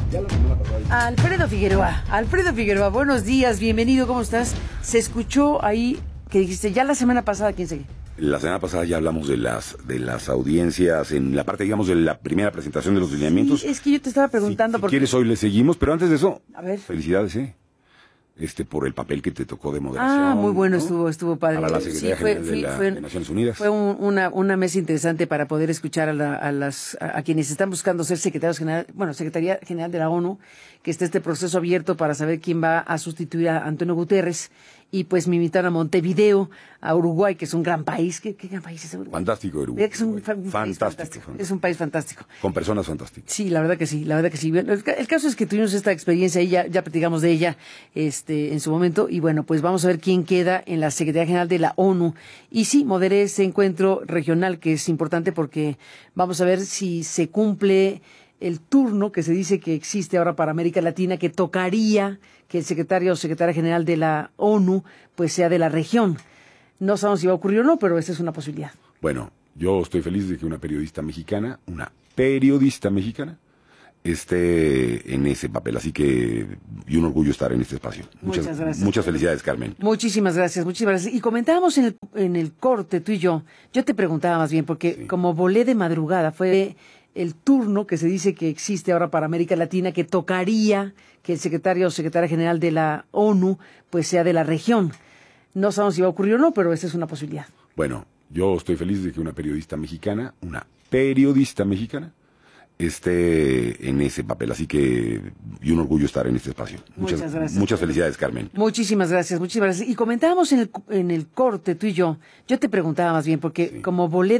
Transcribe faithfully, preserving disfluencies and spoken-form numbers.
Ya la semana pasada. Alfredo Figueroa, Alfredo Figueroa, buenos días, bienvenido, ¿cómo estás? Se escuchó ahí que dijiste, ya la semana pasada, ¿quién sigue? La semana pasada ya hablamos de las de las audiencias en la parte, digamos, de la primera presentación de los lineamientos. Sí, es que yo te estaba preguntando si, si porque... quieres hoy le seguimos, pero antes de eso, A ver. felicidades, ¿eh? Este, por el papel que te tocó de moderación. Ah, muy bueno, ¿no? estuvo, estuvo padre. Para la Secretaría sí, fue, General fue, de, la, fue, de Naciones Unidas. Fue un, una, una mesa interesante para poder escuchar a, la, a las a, a quienes están buscando ser secretarios general, bueno, Secretaría General de la ONU, que está este proceso abierto para saber quién va a sustituir a Antonio Guterres. Y pues me invitaron a Montevideo, a Uruguay, que es un gran país. ¿Qué, qué gran país es Uruguay? Fantástico, Uruguay. Es un, un fantástico, país fantástico. fantástico. Es un país fantástico. Con personas fantásticas. Sí, la verdad que sí, la verdad que sí. El, el caso es que tuvimos esta experiencia y ya, ya platicamos de ella este, en su momento. Y bueno, pues vamos a ver quién queda en la Secretaría General de la ONU. Y sí, moderé ese encuentro regional que es importante porque vamos a ver si se cumple el turno que se dice que existe ahora para América Latina, que tocaría que el secretario o secretaria general de la ONU pues sea de la región. No sabemos si va a ocurrir o no, pero esa es una posibilidad. Bueno, yo estoy feliz de que una periodista mexicana, una periodista mexicana, esté en ese papel, así que y un orgullo estar en este espacio. Muchas, muchas gracias. Muchas felicidades, Carmen. Muchísimas gracias, muchísimas gracias. Y comentábamos en el, en el corte, tú y yo, yo te preguntaba más bien, porque sí. Como volé de madrugada, fue el turno que se dice que existe ahora para América Latina, que tocaría que el secretario o secretaria general de la ONU pues sea de la región. No sabemos si va a ocurrir o no, pero esa es una posibilidad. Bueno, yo estoy feliz de que una periodista mexicana, una periodista mexicana, esté en ese papel, así que y un orgullo estar en este espacio. Muchas, muchas gracias. Muchas felicidades, Carmen. Muchísimas gracias, muchísimas gracias. Y comentábamos en el, en el corte, tú y yo, yo te preguntaba más bien, porque sí. Como volé